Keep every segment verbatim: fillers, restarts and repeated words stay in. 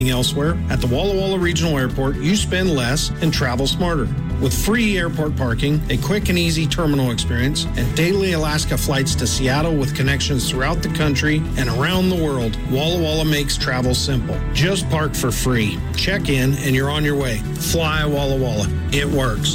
Elsewhere, at the Walla Walla Regional Airport, you spend less and travel smarter. With free airport parking, a quick and easy terminal experience, and daily Alaska flights to Seattle with connections throughout the country and around the world, Walla Walla makes travel simple. Just park for free. Check in and you're on your way. Fly Walla Walla. It works.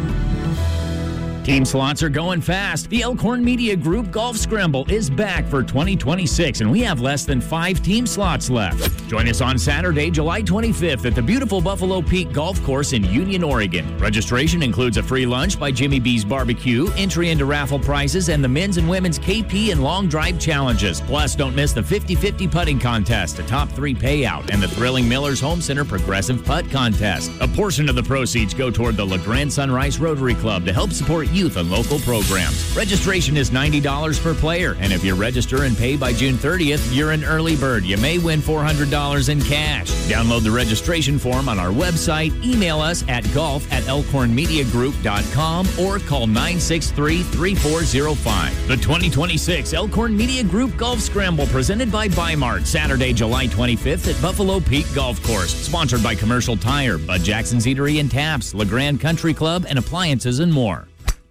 Team slots are going fast. The Elkhorn Media Group Golf Scramble is back for twenty twenty-six, and we have less than five team slots left. Join us on Saturday, July twenty-fifth at the beautiful Buffalo Peak Golf Course in Union, Oregon. Registration includes a free lunch by Jimmy B's Barbecue, entry into raffle prizes, and the men's and women's K P and long drive challenges. Plus, don't miss the fifty-fifty putting contest, a top three payout, and the thrilling Miller's Home Center Progressive Putt Contest. A portion of the proceeds go toward the LeGrand Sunrise Rotary Club to help support youth and local programs. Registration is ninety dollars per player, and if you register and pay by June thirtieth, you're an early bird. You may win four hundred dollars in cash. Download the registration form on our website, email us at golf at elkhorn media group dot com, or call nine six three, three four zero five. The twenty twenty-six Elkhorn Media Group Golf Scramble, presented by Bi-Mart, Saturday, July twenty-fifth at Buffalo Peak Golf Course. Sponsored by Commercial Tire, Bud Jackson's Eatery and Taps, LeGrand Country Club, and Appliances and more.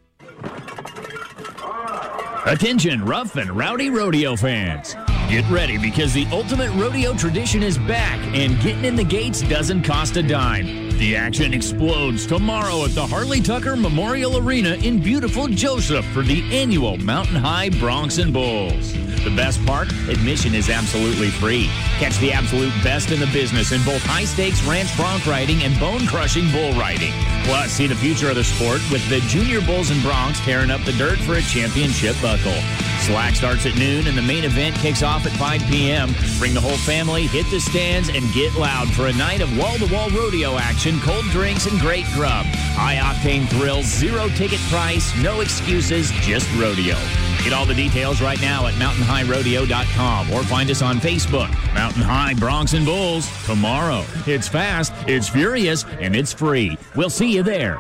Attention, rough and rowdy rodeo fans. Get ready, because the ultimate rodeo tradition is back, and getting in the gates doesn't cost a dime. The action explodes tomorrow at the Harley Tucker Memorial Arena in beautiful Joseph for the annual Mountain High Broncs and Bulls. The best part? Admission is absolutely free. Catch the absolute best in the business in both high-stakes ranch bronc riding and bone-crushing bull riding. Plus, see the future of the sport with the Junior Bulls and Broncs tearing up the dirt for a championship buckle. Slack starts at noon, and the main event kicks off at five p.m. Bring the whole family, hit the stands, and get loud for a night of wall-to-wall rodeo action, cold drinks, and great grub. High-octane thrills, zero ticket price, no excuses, just rodeo. Get all the details right now at mountain high rodeo dot com, or find us on Facebook. Mountain High Broncs and Bulls, tomorrow. It's fast, it's furious, and it's free. We'll see you there.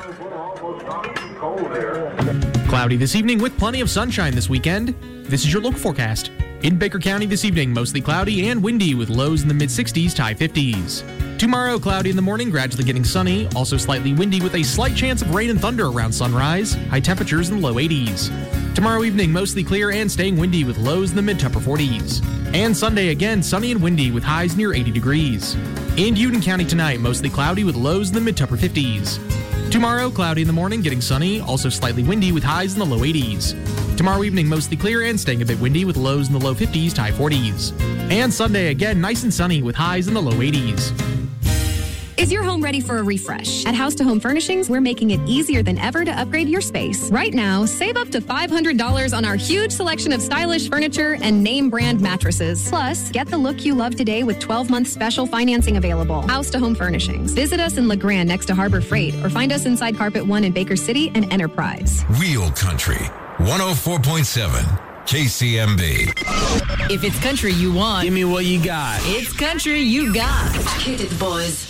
Cloudy this evening with plenty of sunshine this weekend. This is your local forecast. In Baker County this evening, mostly cloudy and windy with lows in the mid-sixties to high fifties. Tomorrow, cloudy in the morning, gradually getting sunny, also slightly windy with a slight chance of rain and thunder around sunrise, high temperatures in the low eighties. Tomorrow evening, mostly clear and staying windy with lows in the mid to upper forties. And Sunday, again, sunny and windy with highs near eighty degrees. In Union County tonight, mostly cloudy with lows in the mid to upper fifties. Tomorrow, cloudy in the morning, getting sunny, also slightly windy with highs in the low eighties. Tomorrow evening, mostly clear and staying a bit windy with lows in the low fifties to high forties. And Sunday, again, nice and sunny with highs in the low eighties. Is your home ready for a refresh? At House to Home Furnishings, we're making it easier than ever to upgrade your space. Right now, save up to five hundred dollars on our huge selection of stylish furniture and name brand mattresses. Plus, get the look you love today with twelve-month special financing available. House to Home Furnishings. Visit us in LeGrand next to Harbor Freight, or find us inside Carpet One in Baker City and Enterprise. Real Country, one oh four point seven. K C M B. If it's country you want, give me what you got. It's country you got. Hit it, boys.